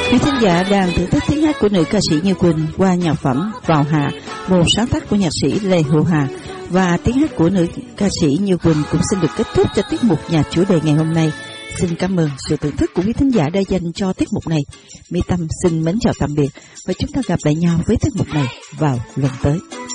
Quý thính giả đang thưởng thức tiếng hát của nữ ca sĩ Như Quỳnh qua nhạc phẩm Vào Hạ, một sáng tác của nhạc sĩ Lê Hữu Hà. Và tiếng hát của nữ ca sĩ Như Quỳnh cũng xin được kết thúc cho tiết mục nhạc chủ đề ngày hôm nay. Xin cảm ơn sự thưởng thức của quý thính giả đã dành cho tiết mục này. Mỹ Tâm xin mến chào tạm biệt và chúng ta gặp lại nhau với tiết mục này vào lần tới.